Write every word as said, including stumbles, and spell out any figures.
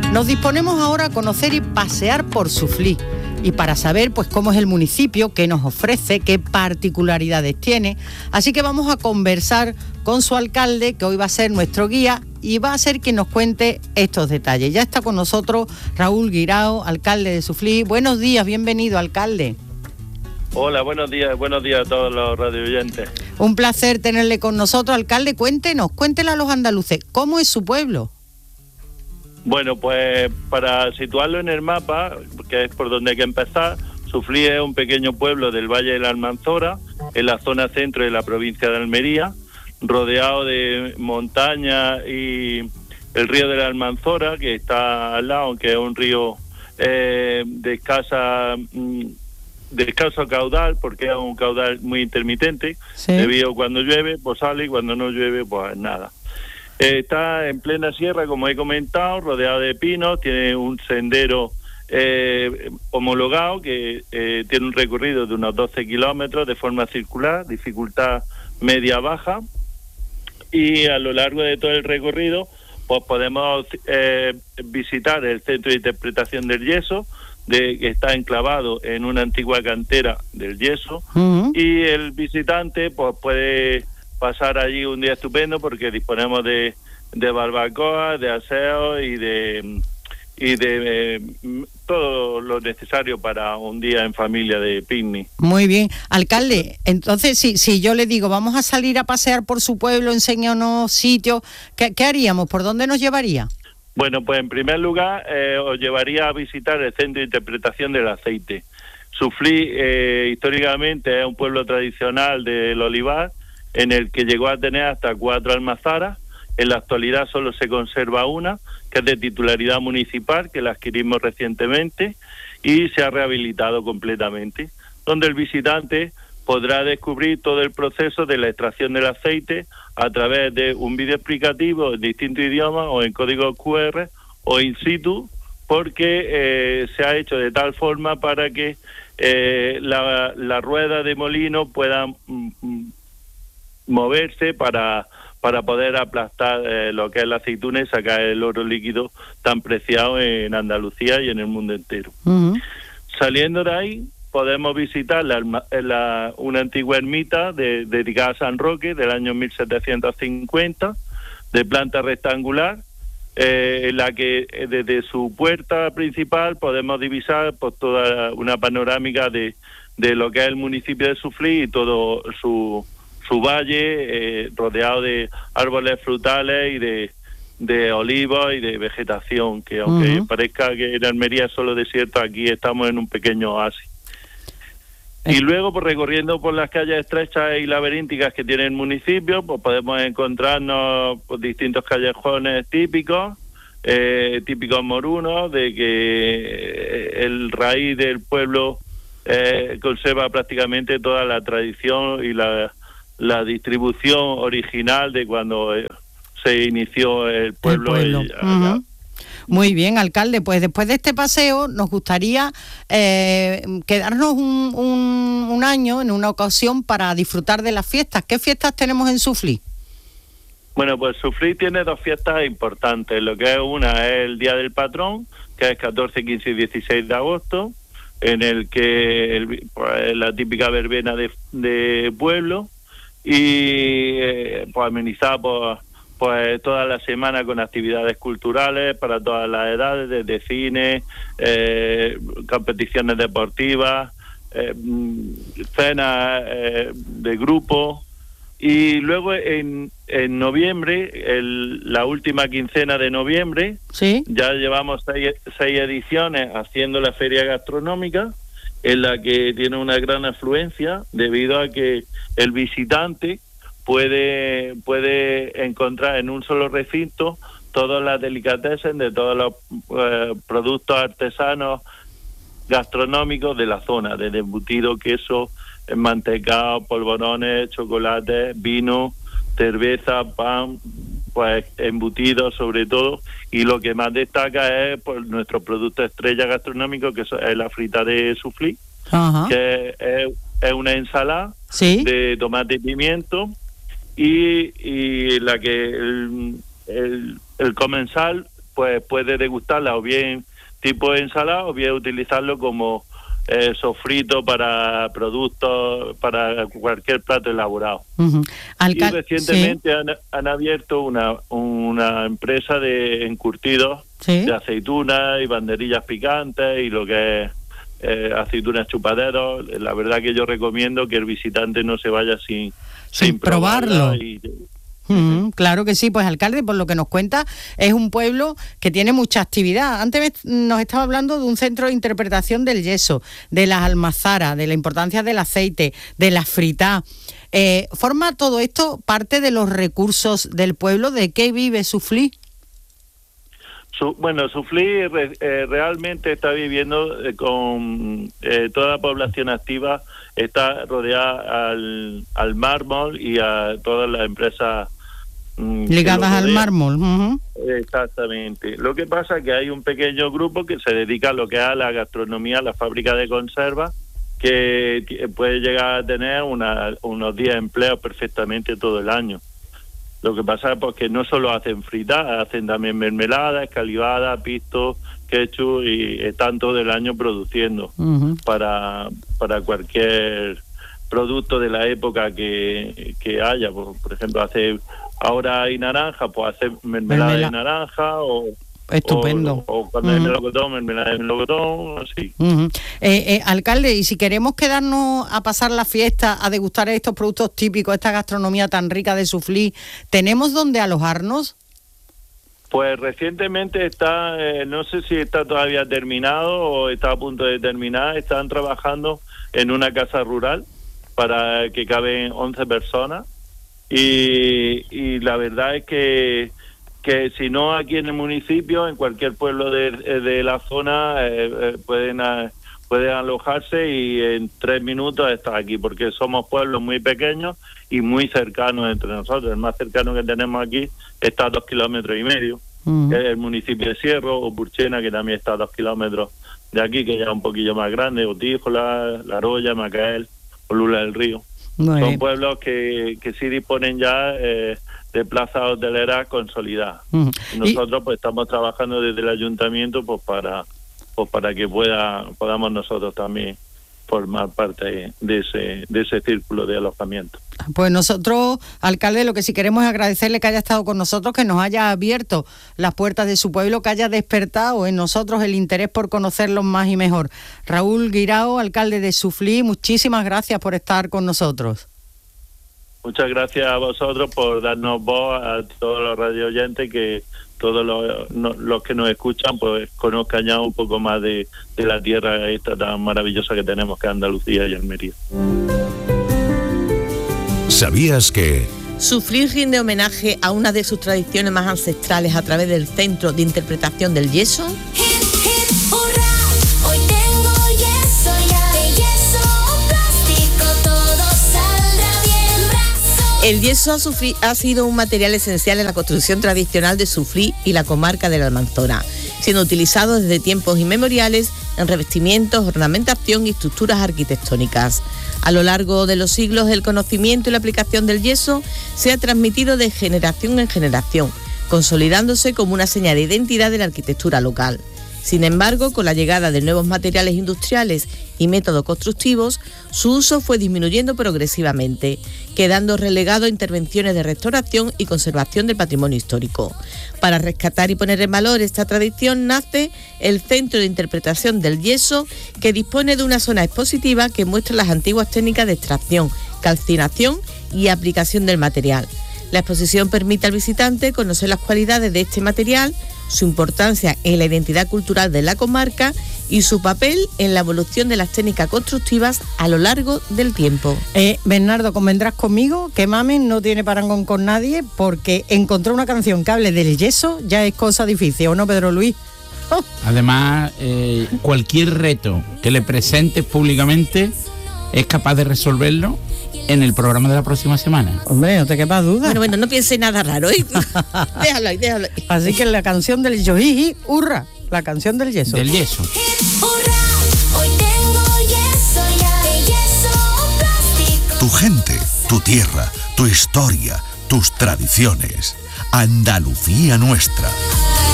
Nos disponemos ahora a conocer y pasear por Suflí. Y para saber pues cómo es el municipio, qué nos ofrece, qué particularidades tiene. Así que vamos a conversar con su alcalde, que hoy va a ser nuestro guía y va a ser quien nos cuente estos detalles. Ya está con nosotros Raúl Guirao, alcalde de Suflí. Buenos días, bienvenido, alcalde. Hola, buenos días, buenos días a todos los radioyentes. Un placer tenerle con nosotros, alcalde. Cuéntenos, cuéntele a los andaluces, ¿cómo es su pueblo? Bueno, pues para situarlo en el mapa, que es por donde hay que empezar, Suflí es un pequeño pueblo del Valle de la Almanzora, en la zona centro de la provincia de Almería, rodeado de montañas y el río de la Almanzora, que está al lado, que es un río eh, de escasa... de escaso caudal, porque es un caudal muy intermitente, sí. Debido a cuando llueve, pues sale, y cuando no llueve, pues nada. Eh, está en plena sierra, como he comentado, rodeado de pinos, tiene un sendero eh, homologado que eh, tiene un recorrido de unos doce kilómetros de forma circular, dificultad media-baja, y a lo largo de todo el recorrido pues podemos eh, visitar el Centro de Interpretación del Yeso, de que está enclavado en una antigua cantera del yeso, uh-huh. Y el visitante pues puede pasar allí un día estupendo porque disponemos de, de barbacoa, de aseo y de y de eh, todo lo necesario para un día en familia de picnic. Muy bien, alcalde, entonces si, si yo le digo vamos a salir a pasear por su pueblo, enséñanos sitios, ¿qué, qué haríamos? ¿Por dónde nos llevaría? Bueno, pues en primer lugar eh, os llevaría a visitar el Centro de Interpretación del Aceite. Suflí eh, históricamente es un pueblo tradicional del olivar, en el que llegó a tener hasta cuatro almazaras. En la actualidad solo se conserva una, que es de titularidad municipal, que la adquirimos recientemente, y se ha rehabilitado completamente, donde el visitante podrá descubrir todo el proceso de la extracción del aceite a través de un vídeo explicativo en distintos idiomas o en código cu erre o in situ, porque eh, se ha hecho de tal forma para que eh, la, la rueda de molino pueda mm, moverse para, para poder aplastar eh, lo que es la aceituna y sacar el oro líquido tan preciado en Andalucía y en el mundo entero. Uh-huh. Saliendo de ahí, podemos visitar la, la, una antigua ermita de, dedicada a San Roque del año mil setecientos cincuenta, de planta rectangular, eh, en la que desde su puerta principal podemos divisar pues, toda una panorámica de, de lo que es el municipio de Suflí y todo su, su valle, eh, rodeado de árboles frutales y de, de olivos y de vegetación, que aunque uh-huh. parezca que en Almería es solo desierto, aquí estamos en un pequeño oasis. Y luego, pues recorriendo por las calles estrechas y laberínticas que tiene el municipio, pues podemos encontrarnos pues, distintos callejones típicos, eh, típicos morunos, de que el raíz del pueblo eh, conserva prácticamente toda la tradición y la, la distribución original de cuando eh, se inició el pueblo. El pueblo. Y, uh-huh. Muy bien, alcalde, pues después de este paseo nos gustaría eh, quedarnos un, un, un año en una ocasión para disfrutar de las fiestas. ¿Qué fiestas tenemos en Suflí? Bueno, pues Suflí tiene dos fiestas importantes. Lo que es una es el Día del Patrón, que es catorce, quince y dieciséis de agosto, en el que el, pues, la típica verbena de, de pueblo y eh, pues amenizada por... pues toda la semana con actividades culturales para todas las edades, desde cine, eh, competiciones deportivas, eh, cenas eh, de grupo. Y luego en, en noviembre, el, la última quincena de noviembre, ¿sí? Ya llevamos seis, seis ediciones haciendo la feria gastronómica, en la que tiene una gran afluencia debido a que el visitante puede puede encontrar en un solo recinto todas las delicatessen de todos los eh, productos artesanos gastronómicos de la zona, desde embutido, queso, mantecado, polvorones, chocolate, vino, cerveza, pan, pues embutidos sobre todo, y lo que más destaca es pues, nuestro producto estrella gastronómico, que es la frita de Suflí, uh-huh. que es, es una ensalada, ¿sí? De tomate y pimiento, y, y la que el, el, el comensal pues puede degustarla o bien tipo ensalada o bien utilizarlo como eh, sofrito para productos, para cualquier plato elaborado. Uh-huh. Alcal- y recientemente sí. han, han abierto una, una empresa de encurtidos, ¿sí?, de aceitunas y banderillas picantes y lo que es eh, aceitunas chupaderos. La verdad que yo recomiendo que el visitante no se vaya sin, sin, sin probarlo. Y, Mm, claro que sí, pues alcalde, por lo que nos cuenta, es un pueblo que tiene mucha actividad. Antes nos estaba hablando de un centro de interpretación del yeso, de las almazaras, de la importancia del aceite, de la fritá. Eh, ¿Forma todo esto parte de los recursos del pueblo? ¿De qué vive Suflí? Su, bueno, Suflí re, eh, realmente está viviendo eh, con eh, toda la población activa, está rodeada al, al mármol y a todas las empresas ligadas al mármol. Uh-huh. Exactamente. Lo que pasa es que hay un pequeño grupo que se dedica a lo que es a la gastronomía, a la fábrica de conservas, que t- puede llegar a tener una, unos diez empleos perfectamente todo el año. Lo que pasa es pues, que no solo hacen fritas, hacen también mermeladas, escalivadas, pistos, ketchup, y están todo el año produciendo uh-huh. para, para cualquier producto de la época que, que haya. Por, por ejemplo, hace ahora hay naranja, pues hacer mermelada Mermela. de naranja o estupendo o, o cuando uh-huh. hay melocotón, mermelada de melocotón, así. Uh-huh. eh, eh, alcalde, y si queremos quedarnos a pasar la fiesta, a degustar estos productos típicos, esta gastronomía tan rica de Suflí, ¿tenemos dónde alojarnos? Pues recientemente está, eh, no sé si está todavía terminado o está a punto de terminar, están trabajando en una casa rural para que caben once personas. Y, y la verdad es que, que si no aquí en el municipio, en cualquier pueblo de, de la zona eh, eh, pueden, a, pueden alojarse y en tres minutos estar aquí, porque somos pueblos muy pequeños y muy cercanos entre nosotros. El más cercano que tenemos aquí está a dos kilómetros y medio, uh-huh. que es el municipio de Cierro, o Purchena, que también está a dos kilómetros de aquí, que ya es un poquillo más grande, o Tíjola, La Roya, Macael, o Lula del Río. Muy Son bien. Pueblos que, que sí disponen ya eh, de plazas hoteleras consolidadas. Uh-huh. Y nosotros pues estamos trabajando desde el ayuntamiento pues para pues para que pueda podamos nosotros también formar parte de ese de ese círculo de alojamiento. Pues nosotros, alcalde, lo que sí queremos es agradecerle que haya estado con nosotros, que nos haya abierto las puertas de su pueblo, que haya despertado en nosotros el interés por conocerlos más y mejor. Raúl Guirao, alcalde de Suflí, muchísimas gracias por estar con nosotros. Muchas gracias a vosotros por darnos voz a todos los radio oyentes, que todos los, no, los que nos escuchan pues conozcan ya un poco más de, de la tierra esta tan maravillosa que tenemos, que es Andalucía y Almería. ¿Sabías que Suflí rinde homenaje a una de sus tradiciones más ancestrales a través del Centro de Interpretación del Yeso? El yeso ha, sufri- ha sido un material esencial en la construcción tradicional de Suflí y la comarca de la Almanzora, siendo utilizado desde tiempos inmemoriales en revestimientos, ornamentación y estructuras arquitectónicas. A lo largo de los siglos, el conocimiento y la aplicación del yeso se ha transmitido de generación en generación, consolidándose como una señal de identidad de la arquitectura local. Sin embargo, con la llegada de nuevos materiales industriales y métodos constructivos, su uso fue disminuyendo progresivamente, quedando relegado a intervenciones de restauración y conservación del patrimonio histórico. Para rescatar y poner en valor esta tradición nace el Centro de Interpretación del Yeso, que dispone de una zona expositiva que muestra las antiguas técnicas de extracción, calcinación y aplicación del material. La exposición permite al visitante conocer las cualidades de este material, su importancia en la identidad cultural de la comarca y su papel en la evolución de las técnicas constructivas a lo largo del tiempo. Eh, Bernardo, convendrás conmigo que Mamen no tiene parangón con nadie, porque encontrar una canción que hable del yeso ya es cosa difícil, ¿o no, Pedro Luis? Oh. Además, eh, cualquier reto que le presentes públicamente es capaz de resolverlo en el programa de la próxima semana. Hombre, no te quepas duda. Bueno, bueno, no piense nada raro, ¿eh? déjalo ahí, déjalo ahí. Así que la canción del yeso, jiji, hurra, la canción del yeso. Del yeso. Hoy tengo yeso ya, de yeso plástico. Tu gente, tu tierra, tu historia, tus tradiciones. Andalucía nuestra.